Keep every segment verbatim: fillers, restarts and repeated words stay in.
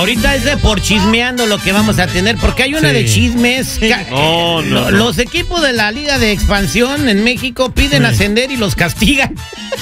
Ahorita es de por chismeando lo que vamos a tener, porque hay una sí. de chismes. No, no, no. Los equipos de la Liga de Expansión en México piden sí. ascender y los castigan.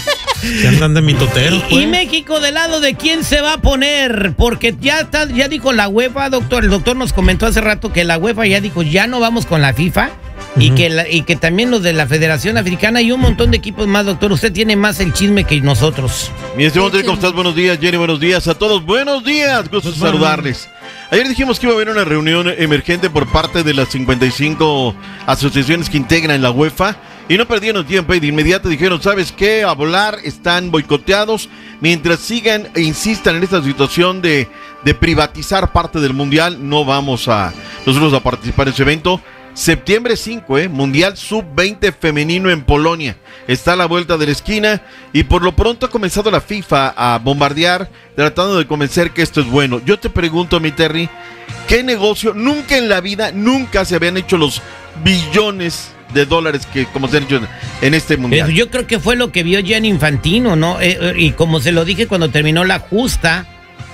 Que andan de mitoteros, pues. Y México, ¿del lado de quién se va a poner? Porque ya está, ya dijo la UEFA, doctor. El doctor nos comentó hace rato que la UEFA ya dijo, ya no vamos con la FIFA. Uh-huh. Y que la, y que también los de la Federación Africana y un montón de equipos más, doctor. Usted tiene más el chisme que nosotros. Mi estimado Andrés, ¿cómo estás? Buenos días, Jenny, buenos días a todos. Buenos días, gusto pues saludarles. Ayer dijimos que iba a haber una reunión emergente por parte de las cincuenta y cinco asociaciones que integran la UEFA. Y no perdieron tiempo y de inmediato dijeron, ¿sabes qué? A volar, están boicoteados. Mientras sigan e insistan en esta situación de, de privatizar parte del Mundial, no vamos a nosotros a participar en ese evento. Septiembre cinco, ¿eh? Mundial sub veinte femenino en Polonia. Está a la vuelta de la esquina y por lo pronto ha comenzado la FIFA a bombardear, tratando de convencer que esto es bueno. Yo te pregunto, mi Terry, ¿qué negocio? Nunca en la vida, nunca se habían hecho los billones de dólares que como se han hecho en este mundial. Yo creo que fue lo que vio Gianni Infantino, ¿no? Eh, y como se lo dije cuando terminó la justa,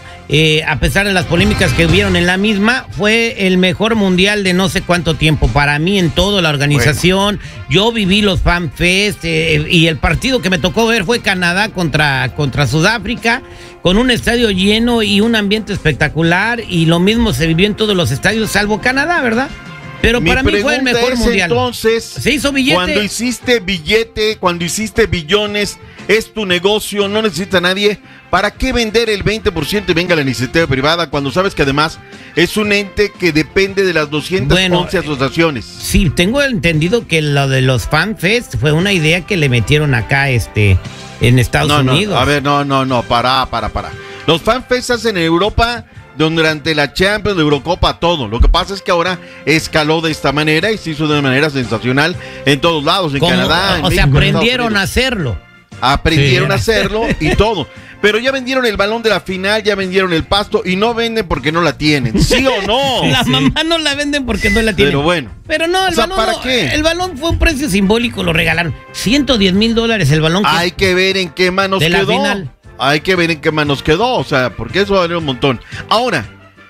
eh, a pesar de las polémicas que hubieron en la misma, fue el mejor mundial de no sé cuánto tiempo para mí en toda la organización. Bueno. Yo viví los Fan Fest eh, y el partido que me tocó ver fue Canadá contra, contra Sudáfrica, con un estadio lleno y un ambiente espectacular, y lo mismo se vivió en todos los estadios salvo Canadá, ¿verdad? Pero Mi para mí fue el mejor es, mundial. Entonces, se hizo billete. Cuando hiciste billete, cuando hiciste billones, es tu negocio, no necesita nadie. ¿Para qué vender el veinte por ciento y venga la iniciativa privada cuando sabes que además es un ente que depende de las doscientas once bueno, asociaciones? Sí, tengo entendido que lo de los Fan Fest fue una idea que le metieron acá este en Estados no, Unidos. No, a ver, no, no, no, para, para, para. Los Fan Fest se hacen en Europa durante la Champions, la Eurocopa, todo. Lo que pasa es que ahora escaló de esta manera y se hizo de una manera sensacional en todos lados, en ¿Cómo? Canadá, en O México, sea, aprendieron a hacerlo. Aprendieron sí. a hacerlo y todo. Pero ya vendieron el balón de la final, ya vendieron el pasto y no venden porque no la tienen. ¿Sí o no? La sí. mamá no la venden porque no la tienen. Pero bueno. Pero no, el o sea, balón ¿para no, qué? El balón fue un precio simbólico, lo regalaron. ciento diez mil dólares el balón. Que Hay que ver en qué manos de quedó. La final. Hay que ver en qué manos quedó, o sea, porque eso vale un montón. Ahora,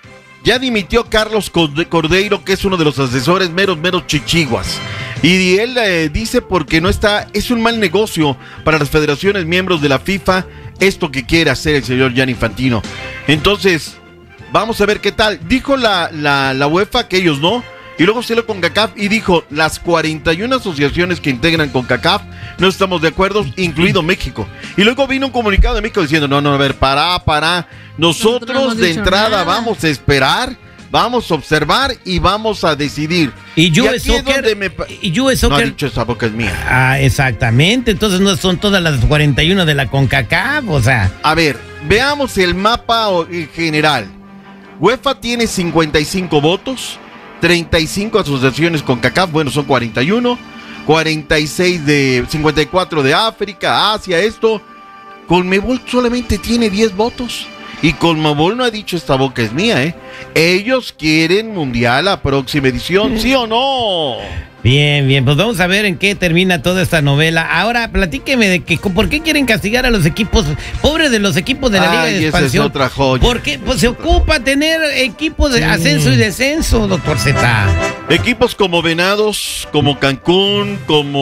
ya dimitió Carlos Cordeiro, que es uno de los asesores meros, meros chichiguas. Y él eh, dice porque no está, es un mal negocio para las federaciones miembros de la FIFA esto que quiere hacer el señor Gianni Infantino. Entonces, vamos a ver qué tal. Dijo la, la, la UEFA que ellos no, y luego salió con CONCACAF y dijo, las cuarenta y una asociaciones que integran CONCACAF no estamos de acuerdo, incluido México. Y luego vino un comunicado de México diciendo, no, no, a ver, pará, pará. Nosotros no de entrada nada. Vamos a esperar, vamos a observar y vamos a decidir. Y U S Soccer, me... y U S Soccer. No ha dicho, esa boca es mía. Ah, exactamente. Entonces no son todas las cuarenta y uno de la CONCACAF, o sea. A ver, veamos el mapa en general. UEFA tiene cincuenta y cinco votos, treinta y cinco asociaciones CONCACAF, bueno, son cuarenta y uno, cuarenta y seis de, cincuenta y cuatro de África, Asia, esto. Conmebol solamente tiene diez votos. Y Conmebol no ha dicho esta boca es mía, ¿eh? Ellos quieren mundial la próxima edición, ¿sí o no? Bien, bien, pues vamos a ver en qué termina toda esta novela. Ahora, platíqueme de que por qué quieren castigar a los equipos, pobres de los equipos de la Liga Ay, de Expansión. Esa es otra joya. Porque pues, se ocupa tener equipos de sí. ascenso y descenso, doctor Z. Equipos como Venados, como Cancún,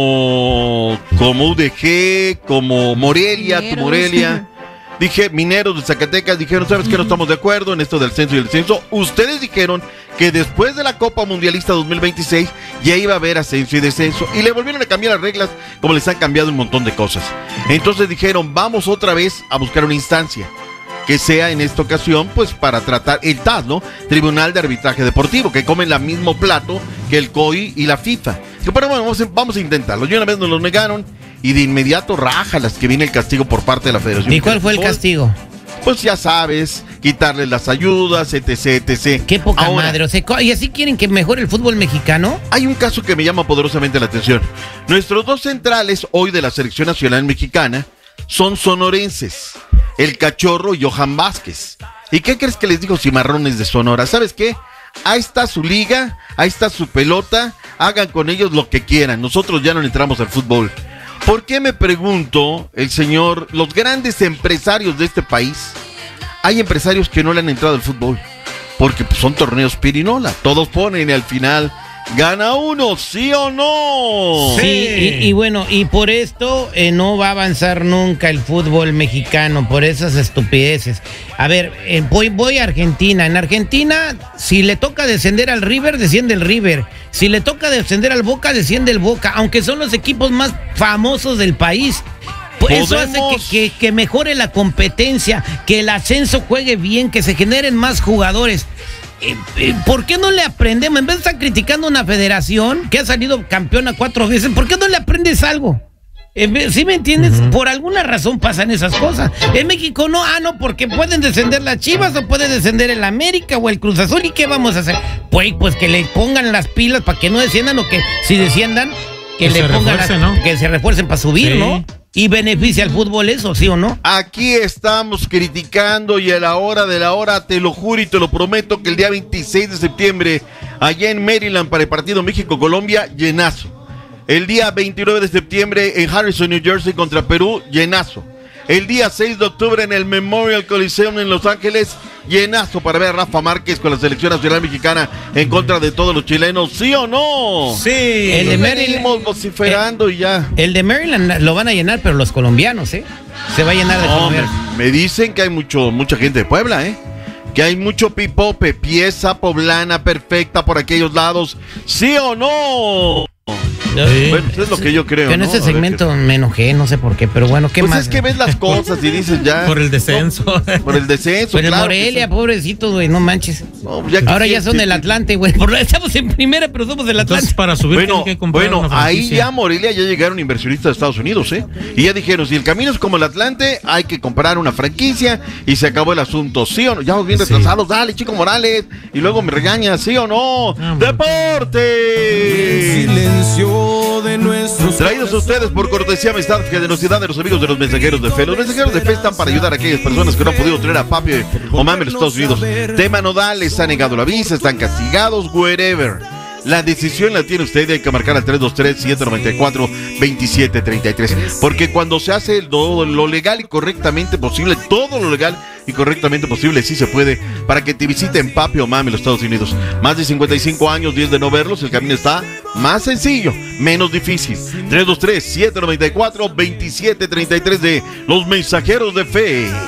como, como U D G, como Morelia, tu Morelia. Dije, Mineros de Zacatecas dijeron, ¿sabes qué? No estamos de acuerdo en esto del censo y el descenso. Ustedes dijeron que después de la Copa Mundialista dos mil veintiséis ya iba a haber ascenso y descenso. Y le volvieron a cambiar las reglas como les han cambiado un montón de cosas. Entonces dijeron, vamos otra vez a buscar una instancia que sea en esta ocasión, pues para tratar el T A S, ¿no? Tribunal de Arbitraje Deportivo, que comen el mismo plato que el C O I y la FIFA. Pero bueno, vamos a, vamos a intentarlo. Yo una vez nos lo negaron y de inmediato rájalas que viene el castigo por parte de la Federación. ¿Y cuál fue el castigo? Pues ya sabes, quitarle las ayudas, etc, etcétera. Qué poca Ahora, madre, o sea, ¿y así quieren que mejore el fútbol mexicano? Hay un caso que me llama poderosamente la atención. Nuestros dos centrales hoy de la selección nacional mexicana son sonorenses, el Cachorro y Johan Vázquez. ¿Y qué crees que les digo, cimarrones de Sonora? ¿Sabes qué? Ahí está su liga, ahí está su pelota, hagan con ellos lo que quieran, nosotros ya no entramos al fútbol. ¿Por qué, me pregunto, el señor, los grandes empresarios de este país hay empresarios que no le han entrado al fútbol, porque pues, son torneos pirinola, todos ponen y al final gana uno, ¿sí o no? Sí, y, y bueno, y por esto eh, no va a avanzar nunca el fútbol mexicano, por esas estupideces. A ver, eh, voy, voy a Argentina. En Argentina, si le toca descender al River, desciende el River. Si le toca descender al Boca, desciende el Boca, aunque son los equipos más famosos del país. Eso hace que, que, que mejore la competencia, que el ascenso juegue bien, que se generen más jugadores. ¿Por qué no le aprendemos? En vez de estar criticando una federación que ha salido campeona cuatro veces, ¿por qué no le aprendes algo? ¿Sí me entiendes? Uh-huh. Por alguna razón pasan esas cosas. En México no, ah, no, porque pueden descender las Chivas o puede descender el América o el Cruz Azul. ¿Y qué vamos a hacer? Pues, pues que le pongan las pilas para que no desciendan, o que si desciendan, que, que le pongan las, ¿no? Que se refuercen para subir, sí. ¿No? Y beneficia al fútbol eso, ¿sí o no? Aquí estamos criticando y a la hora de la hora, te lo juro y te lo prometo, que el día veintiséis de septiembre, allá en Maryland, para el partido México-Colombia, llenazo. El día veintinueve de septiembre en Harrison, New Jersey, contra Perú, llenazo. El día seis de octubre en el Memorial Coliseum en Los Ángeles, llenazo para ver a Rafa Márquez con la selección nacional mexicana en contra de todos los chilenos, ¿sí o no? Sí. El de Maryland, vociferando el, y ya. El de Maryland lo van a llenar, pero los colombianos, ¿eh? Se va a llenar de colombianos. Me dicen que hay mucho, mucha gente de Puebla, ¿eh? Que hay mucho pipope, pieza poblana perfecta por aquellos lados, ¿sí o no? Sí. Bueno, eso es lo que yo creo. Que en ¿no? ese segmento que... me enojé, no sé por qué, pero bueno, ¿qué pues más? Pues es que ves las cosas y dices ya. Por el descenso. No, por el descenso. Pero claro Morelia, sí. Pobrecito, güey, no manches. No, ya Ahora ya son del Atlante, güey. Estamos en primera, pero somos del Atlante. Entonces, para subir bueno, que comprar bueno, una ahí ya Morelia ya llegaron inversionistas de Estados Unidos, ¿eh? Y ya dijeron, si el camino es como el Atlante, hay que comprar una franquicia y se acabó el asunto, ¿sí o no? Ya vamos bien retrasados, sí. Dale, Chico Morales. Y luego me regaña, ¿sí o no? Ah, ¡Deporte! Silencio de nuestros Traídos a ustedes por cortesía, amistad, generosidad de los amigos de los mensajeros de fe. Los mensajeros de fe están para ayudar a aquellas personas que no han podido traer a papi o mami a los Estados Unidos. Tema nodal, les ha negado la visa, están castigados, wherever. La decisión la tiene usted y hay que marcar al tres dos tres, siete nueve cuatro, dos siete tres tres. Porque cuando se hace todo lo legal y correctamente posible, todo lo legal y correctamente posible, sí se puede, para que te visiten papi o mami los Estados Unidos. Más de cincuenta y cinco años, diez de no verlos, el camino está más sencillo, menos difícil. tres dos tres, siete nueve cuatro, dos siete tres tres de los mensajeros de fe.